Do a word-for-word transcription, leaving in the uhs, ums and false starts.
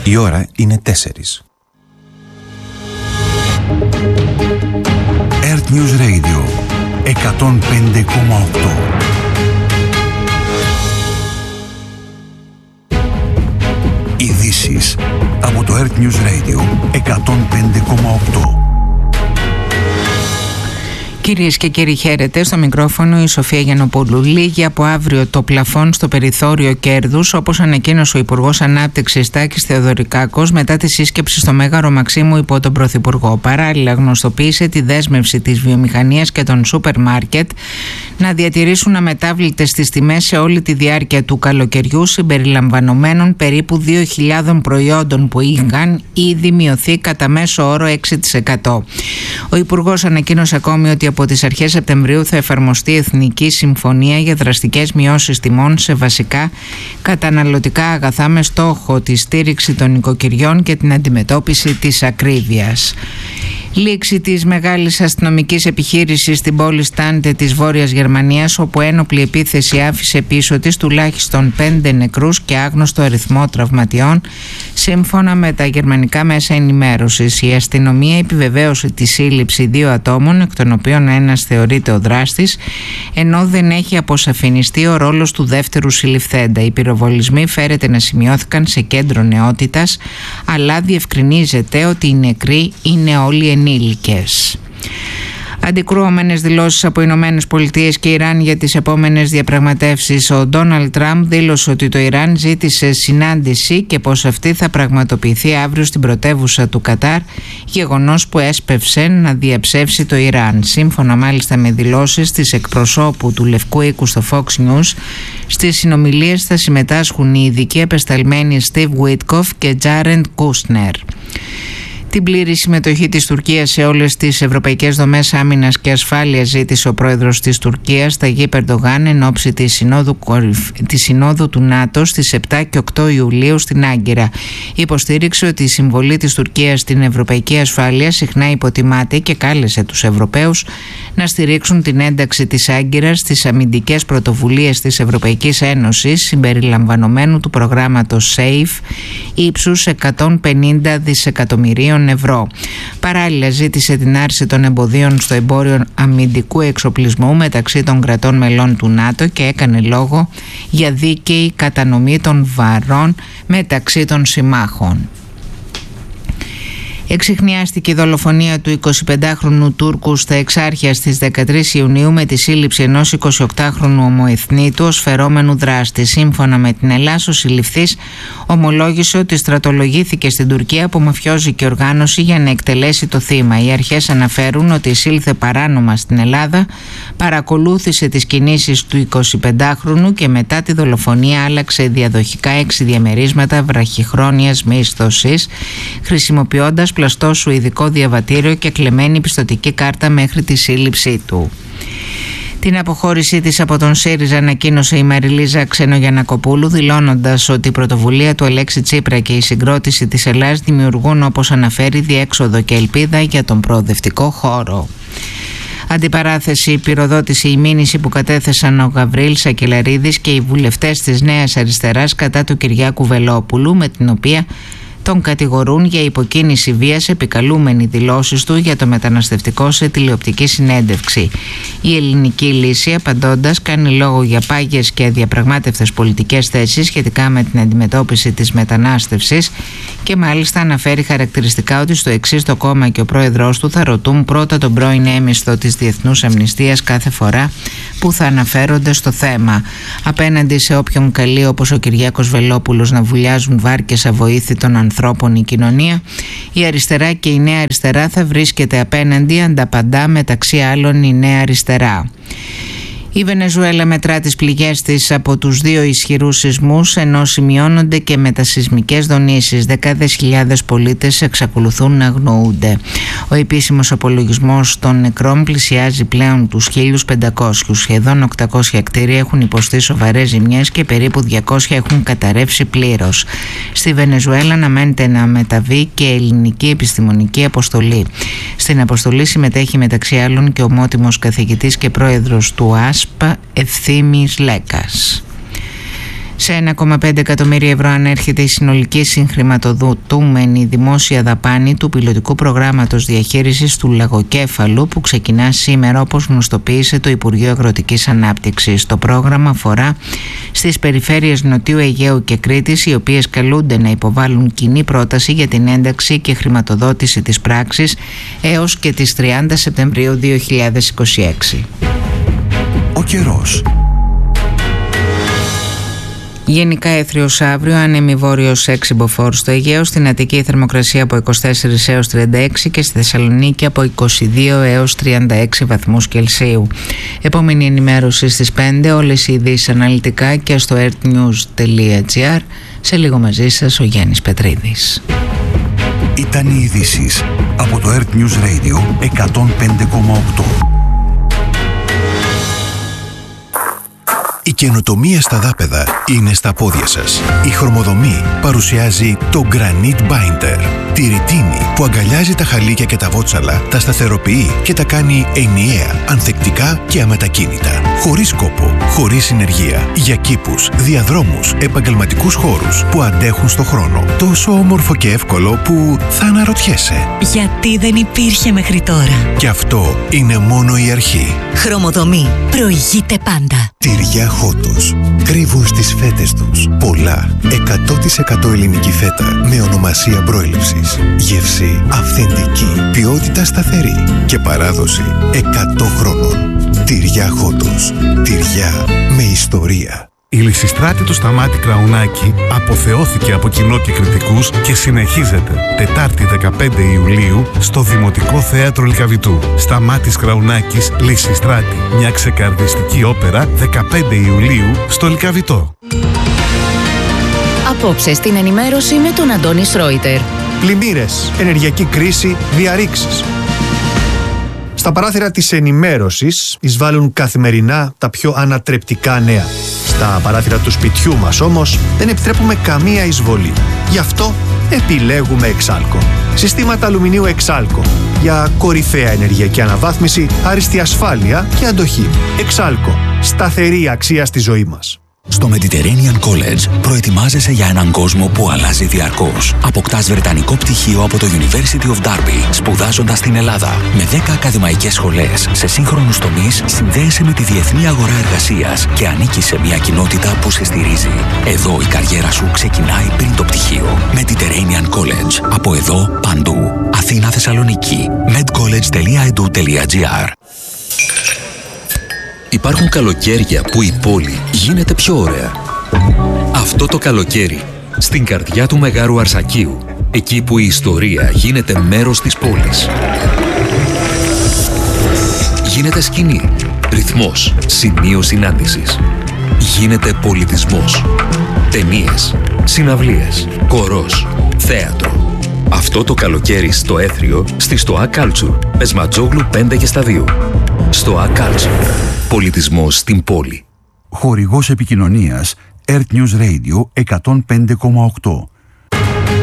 Η ώρα είναι τέσσερις. Earth News Radio εκατόν πέντε κόμμα οκτώ. Ειδήσεις από το Earth News Radio εκατόν πέντε κόμμα οκτώ. Κυρίες και κύριοι, χαίρετε. Στο μικρόφωνο η Σοφία Γιαννοπούλου. Λίγη από αύριο το πλαφόν στο περιθώριο κέρδους, όπως ανακοίνωσε ο Υπουργός Ανάπτυξης Τάκης Θεοδωρικάκος μετά τη σύσκεψη στο Μέγαρο Μαξίμου υπό τον Πρωθυπουργό. Παράλληλα, γνωστοποίησε τη δέσμευση της βιομηχανίας και των σούπερ μάρκετ να διατηρήσουν αμετάβλητες τις τιμές σε όλη τη διάρκεια του καλοκαιριού, συμπεριλαμβανομένων περίπου δύο χιλιάδες προϊόντων που είχαν ήδη μειωθεί κατά μέσο όρο έξι τοις εκατό. Ο Υπουργός ανακοίνωσε ακόμη ότι από τις αρχές Σεπτεμβρίου θα εφαρμοστεί Εθνική Συμφωνία για δραστικές μειώσεις τιμών σε βασικά καταναλωτικά αγαθά με στόχο τη στήριξη των νοικοκυριών και την αντιμετώπιση της ακρίβειας. Λήξη της μεγάλης αστυνομικής επιχείρησης στην πόλη Στάντε της Βόρειας Γερμανίας, όπου ένοπλη επίθεση άφησε πίσω της τουλάχιστον πέντε νεκρούς και άγνωστο αριθμό τραυματιών, σύμφωνα με τα γερμανικά μέσα ενημέρωσης. Η αστυνομία επιβεβαίωσε τη σύλληψη δύο ατόμων, εκ των οποίων ένας θεωρείται ο δράστης, ενώ δεν έχει αποσαφινιστεί ο ρόλος του δεύτερου συλληφθέντα. Οι πυροβολισμοί φέρεται να σημειώθηκαν σε κέντρο νεότητας, αλλά διευκρινίζεται ότι οι νεκροί είναι όλοι ενήλικες. Αντικρουόμενες δηλώσεις από Ηνωμένες Πολιτείες και Ιράν για τις επόμενες διαπραγματεύσεις. Ο Ντόναλντ Τραμπ δήλωσε ότι το Ιράν ζήτησε συνάντηση και πως αυτή θα πραγματοποιηθεί αύριο στην πρωτεύουσα του Κατάρ, γεγονός που έσπευσε να διαψεύσει το Ιράν. Σύμφωνα μάλιστα με δηλώσεις της εκπροσώπου του Λευκού Οίκου στο Fox News, στις συνομιλίες θα συμμετάσχουν οι ειδικοί απεσταλμένοι Steve Witkoff και Jared Kushner. Την πλήρη συμμετοχή της Τουρκίας σε όλες τις ευρωπαϊκές δομές άμυνας και ασφάλειας ζήτησε ο πρόεδρος της Τουρκίας, Ταγίπ Ερντογάν, εν ώψη της συνόδου, της συνόδου του ΝΑΤΟ στις επτά και οκτώ Ιουλίου στην Άγκυρα. Υποστήριξε ότι η συμβολή της Τουρκίας στην ευρωπαϊκή ασφάλεια συχνά υποτιμάται και κάλεσε τους Ευρωπαίους να στηρίξουν την ένταξη της Άγκυρας στις αμυντικές πρωτοβουλίες της Ευρωπαϊκής Ένωσης, συμπεριλαμβανομένου του προγράμματος SAFE ύψους εκατόν πενήντα δισεκατομμυρίων ευρώ. Παράλληλα, ζήτησε την άρση των εμποδίων στο εμπόριο αμυντικού εξοπλισμού μεταξύ των κρατών μελών του ΝΑΤΟ και έκανε λόγο για δίκαιη κατανομή των βαρών μεταξύ των συμμάχων. Εξιχνιάστηκε η δολοφονία του εικοσιπεντάχρονου Τούρκου στα Εξάρχεια στις δεκατρείς Ιουνίου με τη σύλληψη ενός εικοσιοκτάχρονου ομοεθνίτου ως φερόμενου δράστη. Σύμφωνα με την Ελλάς, ο συλληφθής ομολόγησε ότι στρατολογήθηκε στην Τουρκία από μαφιόζικη οργάνωση για να εκτελέσει το θύμα. Οι αρχές αναφέρουν ότι εισήλθε παράνομα στην Ελλάδα, παρακολούθησε τις κινήσεις του εικοσιπεντάχρονου και μετά τη δολοφονία άλλαξε διαδοχικά έξι διαμερίσματα βραχυχρόνιας μίσθωσης, χρησιμοποιώντας πλαστό σουηδικό διαβατήριο και κλεμμένη πιστωτική κάρτα μέχρι τη σύλληψή του. Την αποχώρησή της από τον ΣΥΡΙΖΑ ανακοίνωσε η Μαριλίζα Ξενογιαννακοπούλου, δηλώνοντας ότι η πρωτοβουλία του Αλέξη Τσίπρα και η συγκρότηση της Ελλάς δημιουργούν, όπως αναφέρει, διέξοδο και ελπίδα για τον προοδευτικό χώρο. Αντιπαράθεση, πυροδότηση η μήνυση που κατέθεσαν ο Γαβρίλ Σακελαρίδης και οι βουλευτές της Νέας Αριστεράς κατά του Κυριάκου Βελόπουλου, με την οποία τον κατηγορούν για υποκίνηση βίας, επικαλούμενοι δηλώσεις του για το μεταναστευτικό σε τηλεοπτική συνέντευξη. Η Ελληνική Λύση, απαντώντας, κάνει λόγο για πάγιες και αδιαπραγμάτευτες πολιτικές θέσεις σχετικά με την αντιμετώπιση της μετανάστευσης και μάλιστα αναφέρει χαρακτηριστικά ότι στο εξής το κόμμα και ο πρόεδρός του θα ρωτούν πρώτα τον πρώην έμιστο της Διεθνούς Αμνηστίας κάθε φορά που θα αναφέρονται στο θέμα. Απέναντι σε όποιον καλεί, όπως ο Κυριάκος Βελόπουλος, να βουλιάζουν βάρκες αβοήθητων ανθρώπων η κοινωνία, η αριστερά και η Νέα Αριστερά θα βρίσκεται απέναντι, ανταπαντά μεταξύ άλλων η Νέα Αριστερά. Η Βενεζουέλα μετρά τις πληγές της από τους δύο ισχυρούς σεισμούς, ενώ σημειώνονται και μετασεισμικές δονήσεις. Δεκάδες χιλιάδες πολίτες εξακολουθούν να αγνοούνται. Ο επίσημος απολογισμός των νεκρών πλησιάζει πλέον τους χίλιους πεντακόσιους. Σχεδόν οκτακόσια κτίρια έχουν υποστεί σοβαρές ζημιές και περίπου διακόσια έχουν καταρρεύσει πλήρως. Στη Βενεζουέλα αναμένεται να μεταβεί και ελληνική επιστημονική αποστολή. Στην αποστολή συμμετέχει μεταξύ άλλων και ο ομότιμος καθηγητής και πρόεδρος του ΑΣΠ Ευθύμης Λέκας. Σε ένα κόμμα πέντε εκατομμύρια ευρώ ανέρχεται η συνολική συγχρηματοδοτούμενη δημόσια δαπάνη του πιλωτικού προγράμματος διαχείρισης του λαγοκέφαλου που ξεκινά σήμερα, όπως γνωστοποίησε το Υπουργείο Αγροτικής Ανάπτυξης. Το πρόγραμμα αφορά στις περιφέρειες Νοτιού Αιγαίου και Κρήτης, οι οποίες καλούνται να υποβάλουν κοινή πρόταση για την ένταξη και χρηματοδότηση της πράξης έως και τις τριάντα Σεπτεμβρίου δύο χιλιάδες είκοσι έξι. Ο καιρός. Γενικά έθριος αύριο, άνεμη βόρειος έξι μποφόρ στο Αιγαίο, στην Αττική η θερμοκρασία από είκοσι τέσσερα έως τριάντα έξι και στη Θεσσαλονίκη από είκοσι δύο έως τριάντα έξι βαθμούς Κελσίου. Επόμενη ενημέρωση στις πέντε, όλες οι ειδήσεις αναλυτικά και στο earthnews τελεία gr. Σε λίγο μαζί σας ο Γιάννης Πετρίδης. Ήταν οι ειδήσεις από το Earth News Radio εκατόν πέντε κόμμα οκτώ. Η καινοτομία στα δάπεδα είναι στα πόδια σας. Η Χρωμοδομή παρουσιάζει το Granite Binder. Τη ρητίνη που αγκαλιάζει τα χαλίκια και τα βότσαλα, τα σταθεροποιεί και τα κάνει ενιαία, ανθεκτικά και αμετακίνητα. Χωρίς κόπο, χωρίς συνεργεία. Για κήπους, διαδρόμους, επαγγελματικούς χώρους που αντέχουν στο χρόνο. Τόσο όμορφο και εύκολο που θα αναρωτιέσαι. Γιατί δεν υπήρχε μέχρι τώρα. Και αυτό είναι μόνο η αρχή. Χρωμοδομή. Προηγείται πάντα. Τυριά Χότος. Κρύβουν στις φέτες τους πολλά εκατό τοις εκατό ελληνική φέτα με ονομασία προέλευσης. Γεύση αυθεντική, ποιότητα σταθερή και παράδοση εκατό χρόνων. Τυριά Χότος. Τυριά με ιστορία. Η Λυσιστράτη του Σταμάτη Κραουνάκη αποθεώθηκε από κοινό και κριτικούς και συνεχίζεται Τετάρτη δεκαπέντε Ιουλίου στο Δημοτικό Θέατρο Λυκαβητού. Σταμάτης Κραουνάκης, Λυσιστράτη, μια ξεκαρδιστική όπερα, δεκαπέντε Ιουλίου στο Λυκαβητό. Απόψε στην ενημέρωση με τον Αντώνη Σρόιτερ. Πλημμύρες, ενεργειακή κρίση, διαρρήξεις. Στα παράθυρα της ενημέρωσης εισβάλλουν καθημερινά τα πιο ανατρεπτικά νέα. Στα παράθυρα του σπιτιού μας όμως δεν επιτρέπουμε καμία εισβολή. Γι' αυτό επιλέγουμε Εξάλκο. Συστήματα αλουμινίου Εξάλκο για κορυφαία ενεργειακή αναβάθμιση, άριστη ασφάλεια και αντοχή. Εξάλκο. Σταθερή αξία στη ζωή μας. Στο Mediterranean College προετοιμάζεσαι για έναν κόσμο που αλλάζει διαρκώς. Αποκτάς βρετανικό πτυχίο από το University of Derby, σπουδάζοντας στην Ελλάδα. Με δέκα ακαδημαϊκές σχολές σε σύγχρονους τομείς, συνδέεσαι με τη διεθνή αγορά εργασίας και ανήκεις σε μια κοινότητα που σε στηρίζει. Εδώ η καριέρα σου ξεκινάει πριν το πτυχίο. Mediterranean College. Από εδώ, παντού. Αθήνα, Θεσσαλονίκη. medcollege τελεία edu τελεία gr. Υπάρχουν καλοκαίρια που η πόλη γίνεται πιο ωραία. Αυτό το καλοκαίρι, στην καρδιά του Μεγάρου Αρσακίου, εκεί που η ιστορία γίνεται μέρος της πόλης. Γίνεται σκηνή, ρυθμός, σημείο συνάντησης. Γίνεται πολιτισμός. Ταινίες, συναυλίες, χορός, θέατρο. Αυτό το καλοκαίρι στο Έθριο, στη Στοά Κάλτσουρ, Πεσματζόγλου πέντε και στα δύο. Στοά Κάλτσουρ. Πολιτισμός στην πόλη. Χορηγός επικοινωνίας Earth News Radio εκατόν πέντε κόμμα οκτώ.